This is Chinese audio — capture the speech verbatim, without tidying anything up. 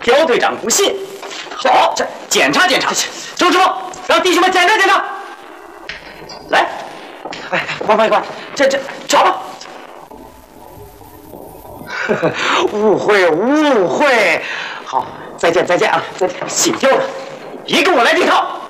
刁队长不信。好，这检查检查。周师傅，让弟兄们检查检查。来，哎，快快快，这这找吧。误会误会，好，再见再见啊，再见。姓刁的，也跟我来这套。